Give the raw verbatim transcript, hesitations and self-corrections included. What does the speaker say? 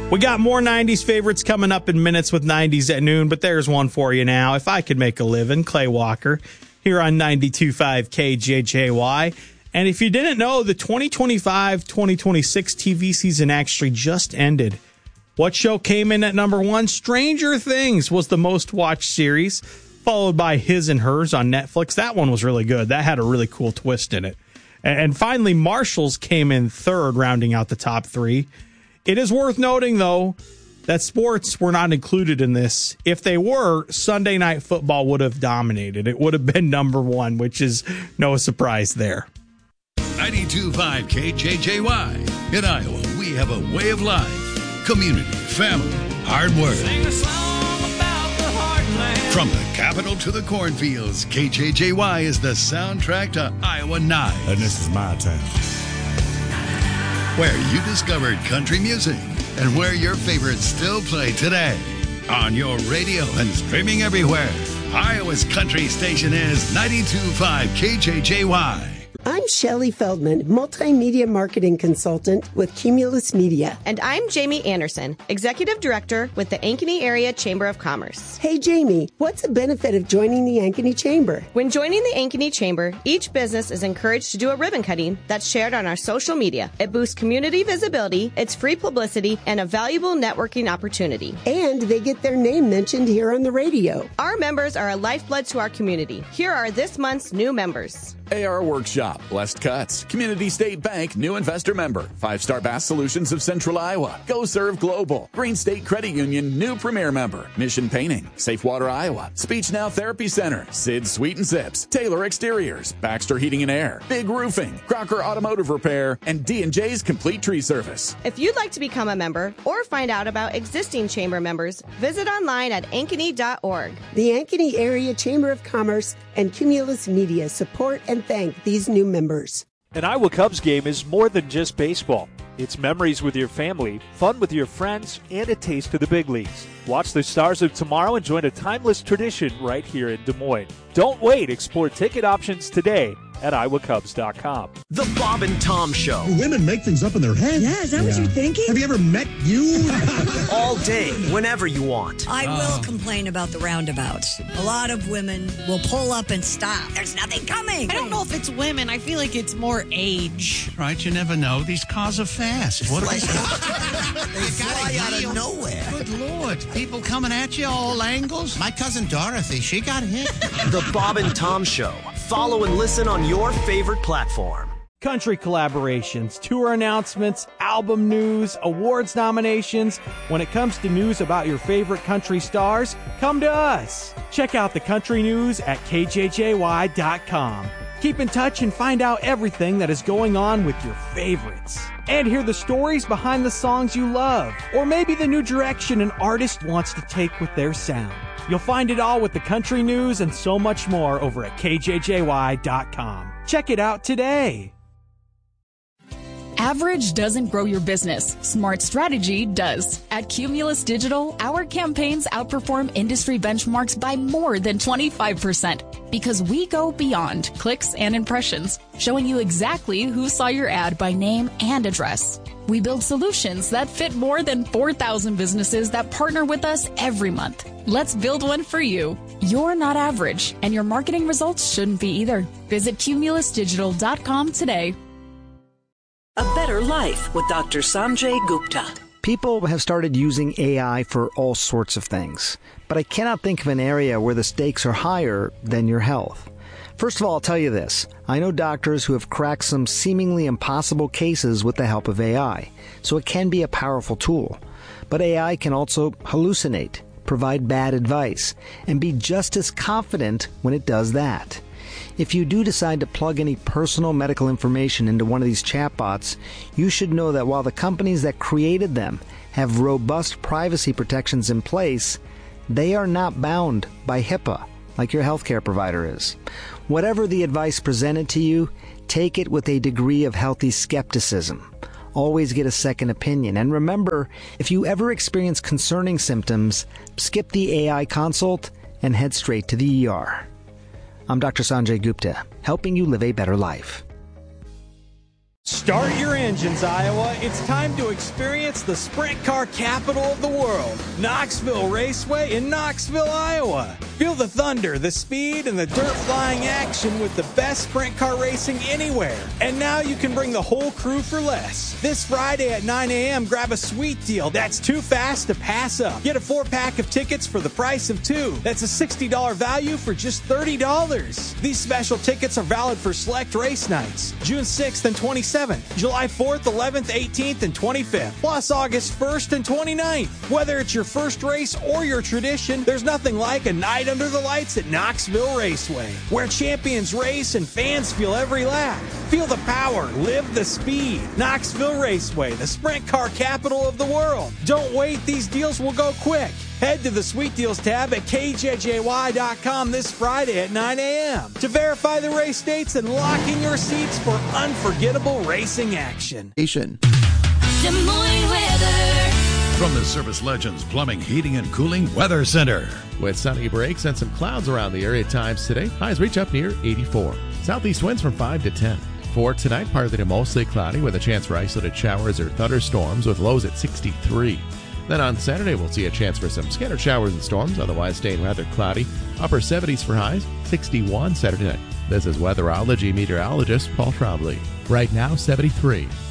We got more nineties favorites coming up in minutes with nineties at noon, but there's one for you now. If I Could Make a Living, Clay Walker, here on ninety-two point five K J J Y. And if you didn't know, the twenty twenty-five twenty twenty-six T V season actually just ended. What show came in at number one? Stranger Things was the most watched series, followed by His and Hers on Netflix. That one was really good. That had a really cool twist in it. And finally, Marshalls came in third, rounding out the top three. It is worth noting, though, that sports were not included in this. If they were, Sunday Night Football would have dominated. It would have been number one, which is no surprise there. ninety-two point five K J J Y. In Iowa, we have a way of life, community, family, hard work. Sing a song about the heartland. From the capital to the cornfields, K J J Y is the soundtrack to Iowa Nights. And this is my town. Where you discovered country music and where your favorites still play today. On your radio and streaming everywhere, Iowa's country station is ninety-two point five K J J Y. I'm Shelley Feldman, multimedia marketing consultant with Cumulus Media. And I'm Jamie Anderson, executive director with the Ankeny Area Chamber of Commerce. Hey, Jamie, what's the benefit of joining the Ankeny Chamber? When joining the Ankeny Chamber, each business is encouraged to do a ribbon cutting that's shared on our social media. It boosts community visibility, it's free publicity, and a valuable networking opportunity. And they get their name mentioned here on the radio. Our members are a lifeblood to our community. Here are this month's new members. A R Workshop, Blessed Cuts, Community State Bank, new investor member, Five Star Bass Solutions of Central Iowa, Go Serve Global, Green State Credit Union, new premier member, Mission Painting, Safe Water Iowa, Speech Now Therapy Center, Sid Sweet and Zips, Taylor Exteriors, Baxter Heating and Air, Big Roofing, Crocker Automotive Repair, and D and J's Complete Tree Service. If you'd like to become a member or find out about existing chamber members, visit online at ankeny dot org. The Ankeny Area Chamber of Commerce and Cumulus Media support and thank these new members. An Iowa Cubs game is more than just baseball. It's memories with your family, fun with your friends, and a taste of the big leagues. Watch the Stars of Tomorrow and join a timeless tradition right here in Des Moines. Don't wait. Explore ticket options today at iowa cubs dot com. The Bob and Tom Show. Women make things up in their head. Yeah, is that yeah. what you're thinking? Have you ever met you? All day, whenever you want. I oh. will complain about the roundabouts. A lot of women will pull up and stop. There's nothing coming. I don't know if it's women. I feel like it's more age. Right, you never know. These cars are fast. What are they? They fly out of nowhere. Good Lord. People coming at you all angles. My cousin Dorothy, she got hit. The Bob and Tom Show. Follow and listen on your favorite platform. Country collaborations, tour announcements, album news, awards nominations. When it comes to news about your favorite country stars, come to us. Check out the country news at K J J Y dot com. Keep in touch and find out everything that is going on with your favorites. And hear the stories behind the songs you love, or maybe the new direction an artist wants to take with their sound. You'll find it all with the country news and so much more over at K J J Y dot com. Check it out today. Average doesn't grow your business. Smart strategy does. At Cumulus Digital, our campaigns outperform industry benchmarks by more than twenty-five percent because we go beyond clicks and impressions, showing you exactly who saw your ad by name and address. We build solutions that fit more than four thousand businesses that partner with us every month. Let's build one for you. You're not average, and your marketing results shouldn't be either. Visit cumulus digital dot com today. A Better Life with Doctor Sanjay Gupta. People have started using A I for all sorts of things, but I cannot think of an area where the stakes are higher than your health. First of all, I'll tell you this. I know doctors who have cracked some seemingly impossible cases with the help of A I, so it can be a powerful tool. But A I can also hallucinate, provide bad advice, and be just as confident when it does that. If you do decide to plug any personal medical information into one of these chatbots, you should know that while the companies that created them have robust privacy protections in place, they are not bound by HIPAA like your healthcare provider is. Whatever the advice presented to you, take it with a degree of healthy skepticism. Always get a second opinion. And remember, if you ever experience concerning symptoms, skip the A I consult and head straight to the E R. I'm Doctor Sanjay Gupta, helping you live a better life. Start your engines, Iowa. It's time to experience the sprint car capital of the world, Knoxville Raceway in Knoxville, Iowa. Feel the thunder, the speed, and the dirt-flying action with the best sprint car racing anywhere. And now you can bring the whole crew for less. This Friday at nine a.m., grab a sweet deal that's too fast to pass up. Get a four-pack of tickets for the price of two. That's a sixty dollars value for just thirty dollars. These special tickets are valid for select race nights, June sixth and twenty-seventh, July fourth, eleventh, eighteenth, and twenty-fifth, plus August first and twenty-ninth. Whether it's your first race or your tradition, there's nothing like a night under the lights at Knoxville Raceway, where champions race and fans feel every lap. Feel the power, live the speed. Knoxville Raceway, the sprint car capital of the world. Don't wait, these deals will go quick. Head to the Sweet Deals tab at K J J Y dot com this Friday at nine a.m. to verify the race dates and lock in your seats for unforgettable racing action. Des Moines weather. From the Service Legends Plumbing, Heating, and Cooling Weather Center. With sunny breaks and some clouds around the area at times today, highs reach up near eighty-four. Southeast winds from five to ten. For tonight, partly to mostly cloudy with a chance for isolated showers or thunderstorms with lows at sixty-three. Then on Saturday, we'll see a chance for some scattered showers and storms, otherwise staying rather cloudy. Upper seventies for highs, sixty-one Saturday night. This is weatherology meteorologist Paul Trombley. Right now, seventy-three.